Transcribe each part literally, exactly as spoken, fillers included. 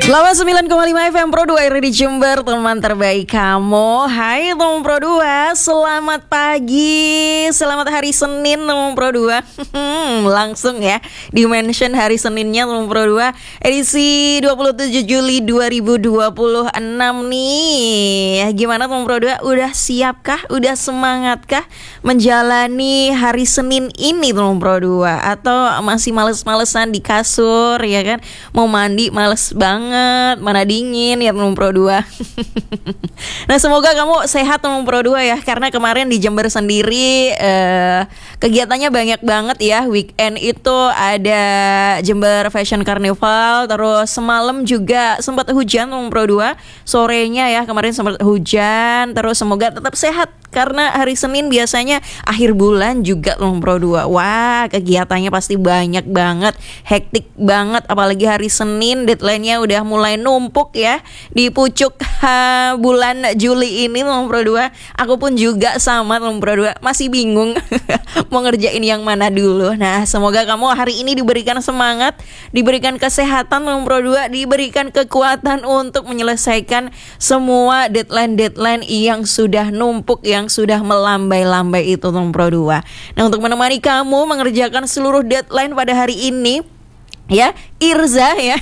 Selamat sembilan koma lima F M Pro dua R di Jember, teman terbaik kamu. Hai teman Pro dua, selamat pagi, selamat hari Senin teman Pro dua. Langsung ya di mention hari Seninnya teman Pro dua, edisi dua puluh tujuh Juli dua ribu dua puluh enam nih. Gimana teman Pro dua, udah siapkah, udah semangatkah menjalani hari Senin ini teman Pro dua? Atau masih males-malesan di kasur ya kan? Mau mandi males banget, mana dingin ya teman Pro dua. Nah semoga kamu sehat teman Pro dua ya, karena kemarin di Jember sendiri eh, kegiatannya banyak banget ya. Weekend itu ada Jember Fashion Carnival, terus semalam juga sempat hujan teman Pro dua, sorenya ya kemarin sempat hujan. Terus semoga tetap sehat karena hari Senin biasanya akhir bulan juga teman Pro dua. Wah kegiatannya pasti banyak banget, hektik banget, apalagi hari Senin deadline-nya udah mulai numpuk ya di pucuk ha, bulan Juli ini teman Pro dua. Aku pun juga sama teman Pro dua, masih bingung mau ngerjain yang mana dulu. Nah semoga kamu hari ini diberikan semangat, diberikan kesehatan teman Pro dua, diberikan kekuatan untuk menyelesaikan semua deadline-deadline yang sudah numpuk, yang sudah melambai-lambai itu teman Pro dua. Nah untuk menemani kamu mengerjakan seluruh deadline pada hari ini ya, Irza ya.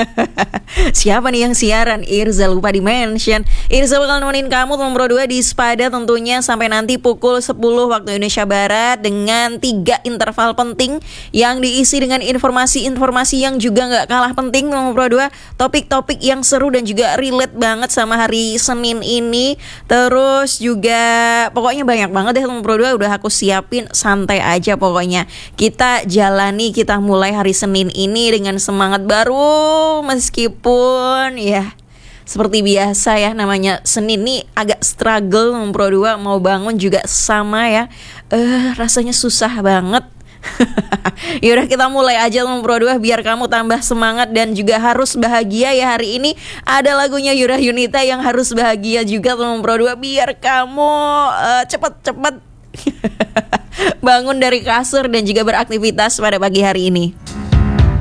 Siapa nih yang siaran? Irza, lupa di mention. Irza bakal nemenin kamu teman Pro dua di Spada tentunya sampai nanti pukul sepuluh waktu Indonesia Barat, dengan tiga interval penting yang diisi dengan informasi-informasi yang juga gak kalah penting teman Pro dua. Topik-topik yang seru dan juga relate banget sama hari Senin ini. Terus juga pokoknya banyak banget deh teman Pro dua, udah aku siapin, santai aja pokoknya. Kita jalani, kita mulai hari Senin ini dengan semangat baru, meskipun ya seperti biasa ya, namanya Senin nih agak struggle teman Pro dua, mau bangun juga sama ya, eh rasanya susah banget. Yaudah kita mulai aja teman Pro dua biar kamu tambah semangat dan juga harus bahagia ya. Hari ini ada lagunya Yura Yunita yang harus bahagia juga teman Pro dua, biar kamu uh, cepet-cepet bangun dari kasur dan juga beraktivitas pada pagi hari ini.